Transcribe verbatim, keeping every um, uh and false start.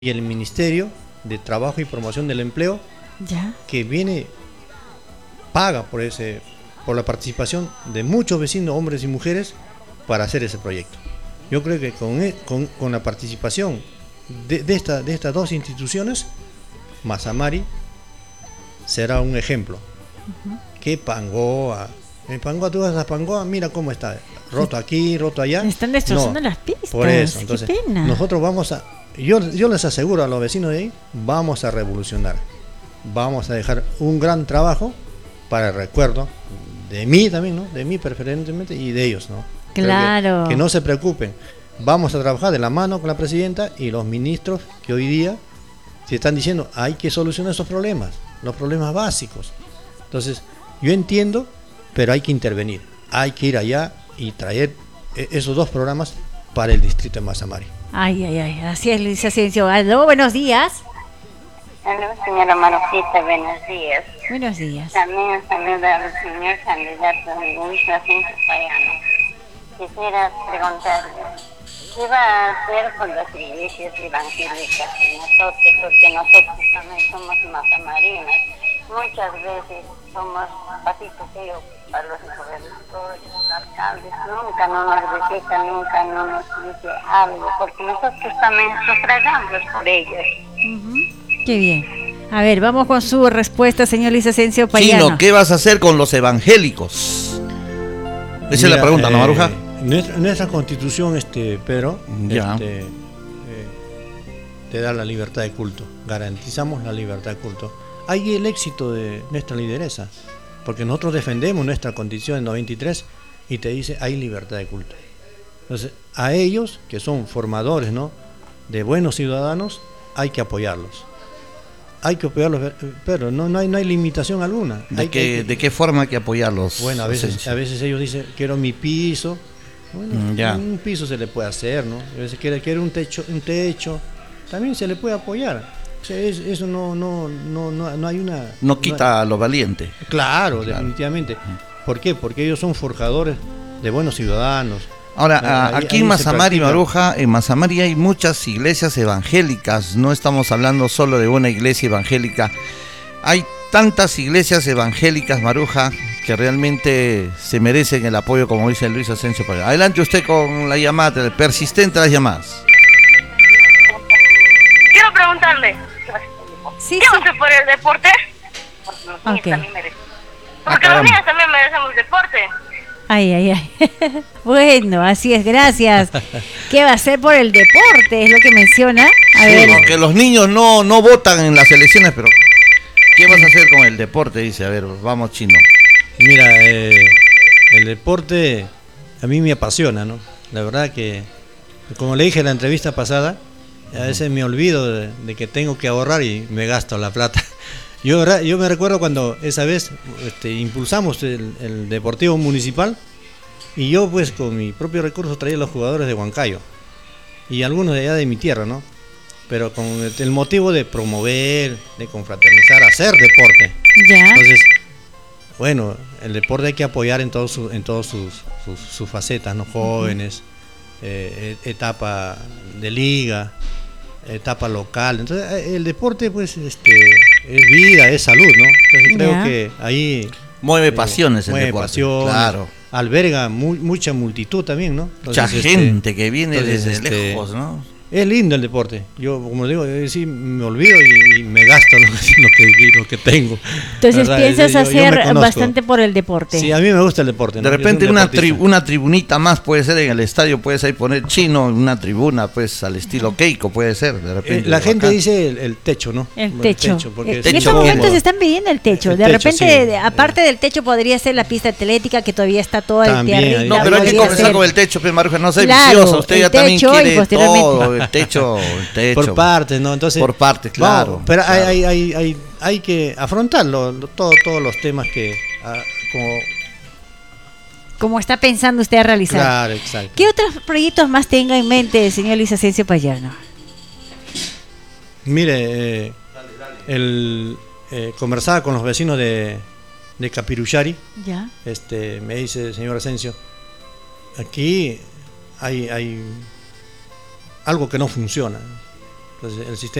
y el Ministerio de Trabajo y Promoción del Empleo, ya, que viene, paga por ese, por la participación de muchos vecinos, hombres y mujeres, para hacer ese proyecto. Yo creo que con, con, con la participación de, de, esta, de estas dos instituciones, Masa Mari será un ejemplo. Uh-huh. Que Pangoa, en Pangoa, tú vas a Pangoa, mira cómo está, roto aquí, roto allá. Están destrozando no, las pistas. Por eso, entonces, qué pena. Nosotros vamos a, yo, yo les aseguro a los vecinos de ahí, vamos a revolucionar. Vamos a dejar un gran trabajo para el recuerdo de mí también, ¿no? De mí preferentemente y de ellos, ¿no? Claro. Que, que no se preocupen. Vamos a trabajar de la mano con la presidenta y los ministros que hoy día se están diciendo hay que solucionar esos problemas, los problemas básicos. Entonces, yo entiendo, pero hay que intervenir. Hay que ir allá y traer esos dos programas para el distrito de Masa Mari. Ay, ay, ay. Así es, Luis Asensio. Aló, buenos días. Aló, señora Marujita, buenos días. Buenos días. También saludar al señor candidato Luis Asensio Payano. Quisiera preguntarle, ¿qué va a hacer con las iglesias evangélicas de nosotros? Porque nosotros también somos masamarinas. Muchas veces somos patitos feos para los gobernadores, los alcaldes. Nunca no nos visitan, nunca no nos dice algo, porque nosotros también sufragamos por ellos. Uh-huh. Qué bien. A ver, vamos con su respuesta, señor Luis Asensio Payano. Chino, ¿qué vas a hacer con los evangélicos? Esa Mira, es la pregunta, ¿no, Maruja? Nuestra, nuestra constitución, este, Pedro, ya. Este, eh, te da la libertad de culto. Garantizamos la libertad de culto. Ahí el éxito de nuestra lideresa, porque nosotros defendemos nuestra constitución en noventa y tres y te dice hay libertad de culto. Entonces, a ellos, que son formadores, ¿no?, de buenos ciudadanos, hay que apoyarlos. Hay que apoyarlos, pero no, no, hay, no hay limitación alguna. ¿De, hay qué, que, ¿De qué forma hay que apoyarlos? Bueno, a veces, a veces ellos dicen, quiero mi piso. Bueno, ya. Un piso se le puede hacer, ¿no? A veces quiere, quiere un techo, un techo, también se le puede apoyar. O sea, es, eso no, no, no, no, no hay una... No quita no hay, a lo valiente. Claro, claro, definitivamente. ¿Por qué? Porque ellos son forjadores de buenos ciudadanos. Ahora, ahí, aquí ahí en Masa Mari, Maruja, en Masa Mari hay muchas iglesias evangélicas. No estamos hablando solo de una iglesia evangélica. Hay tantas iglesias evangélicas, Maruja, que realmente se merecen el apoyo, como dice Luis Asensio Payano. Adelante usted con la llamada, persistente las llamadas. Quiero preguntarle, sí, ¿qué sí. va a hacer por el deporte? Porque los niños Okay. también merecen. Porque ah, los niños también merecemos deporte. Ay, ay, ay. Bueno, así es, gracias. ¿Qué va a hacer por el deporte? Es lo que menciona. A sí, ver. Porque los niños no, no votan en las elecciones, pero ¿qué vas a hacer con el deporte? Dice, a ver, vamos, Chino. Mira, eh, el deporte a mí me apasiona, ¿no? La verdad que, como le dije en la entrevista pasada, a veces me olvido de, de que tengo que ahorrar y me gasto la plata. Yo, yo me recuerdo cuando esa vez este, impulsamos el, el Deportivo Municipal y yo pues con mi propio recurso traía a los jugadores de Huancayo y algunos de allá de mi tierra, ¿no? Pero con el, el motivo de promover, de confraternizar, hacer deporte. Ya. Entonces, bueno, el deporte hay que apoyar en todas su, en todos sus, sus, sus facetas, ¿no? Jóvenes, uh-huh. eh, etapa de liga, etapa local. Entonces, el deporte pues este es vida, es salud, ¿no? Entonces creo yeah. que ahí mueve pasiones, eh, el mueve deporte. Pasiones, claro. Alberga mu mucha multitud también, ¿no? Entonces, mucha gente este, que viene entonces, desde este, lejos, ¿no? Es lindo el deporte. Yo, como digo, sí, me olvido y, y me gasto lo, lo, que, lo que tengo. Entonces, ¿verdad? ¿Piensas yo, hacer yo bastante por el deporte? Sí, a mí me gusta el deporte, ¿no? De repente un una, tri una tribunita más puede ser en el estadio, puedes ahí poner Chino, una tribuna, pues al estilo Keiko puede ser. De repente, eh, la gente acá. dice el, el techo, ¿no? El techo. El techo porque eh, es en estos momentos se están pidiendo el techo. El de techo, repente, sí. aparte del techo, podría ser la pista atlética que todavía está toda también, No, pero hay que comenzar ser... con el techo, pues Maruja, no sea claro, vicioso. Usted ya también quiere todo, el techo. Techo. Por partes, ¿no? Entonces, por partes, claro. No, pero claro. Hay, hay, hay, hay que afrontarlo, todo, todos los temas que ah, como como está pensando usted a realizar. Claro, exacto. ¿Qué otros proyectos más tenga en mente, señor Luis Asensio Payano? Mire, eh, el eh, conversaba con los vecinos de, de Capiruchari. Ya. Este, me dice, señor Asensio, aquí hay, hay algo que no funciona. Entonces, el sistema